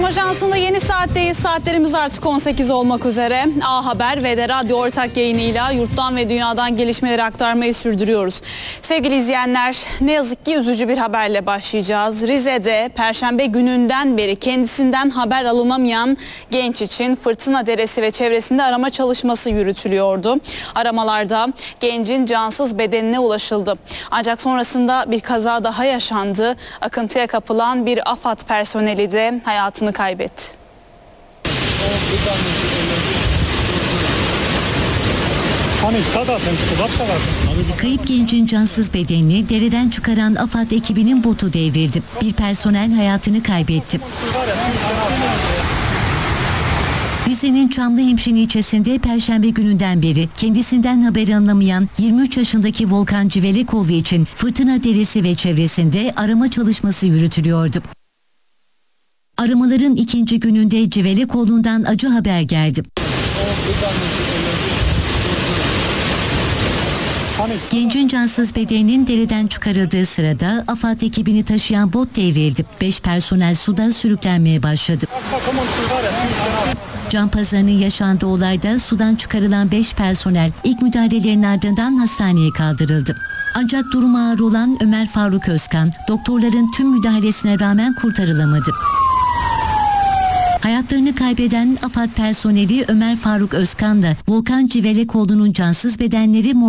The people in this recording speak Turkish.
Akşam Ajansı'nda yeni saatteyiz. Saatlerimiz artık 18 olmak üzere. A Haber ve de radyo ortak yayınıyla yurttan ve dünyadan gelişmeleri aktarmayı sürdürüyoruz. Sevgili izleyenler, ne yazık ki üzücü bir haberle başlayacağız. Rize'de Perşembe gününden beri kendisinden haber alınamayan genç için Fırtına Deresi ve çevresinde arama çalışması yürütülüyordu. Aramalarda gencin cansız bedenine ulaşıldı. Ancak sonrasında bir kaza daha yaşandı. Akıntıya kapılan bir AFAD personeli de hayatını kaybetti. Kayıp gencin cansız bedenini dereden çıkaran AFAD ekibinin botu devrildi. Bir personel hayatını kaybetti. Rize'nin Çamlıhemşin ilçesinde Perşembe gününden beri kendisinden haber alınamayan 23 yaşındaki Volkan Civelekoğlu için Fırtına Deresi ve çevresinde arama çalışması yürütülüyordu. Aramaların ikinci gününde Civelekoğlu'ndan acı haber geldi. Gencin cansız bedeninin dereden çıkarıldığı sırada AFAD ekibini taşıyan bot devrildi. 5 personel suda sürüklenmeye başladı. Can pazarının yaşandığı olayda sudan çıkarılan 5 personel ilk müdahalelerin ardından hastaneye kaldırıldı. Ancak durumu ağır olan Ömer Faruk Özkan, doktorların tüm müdahalesine rağmen kurtarılamadı. Hayatlarını kaybeden AFAD personeli Ömer Faruk Özkan'la Volkan Civelekoğlu'nun cansız bedenleri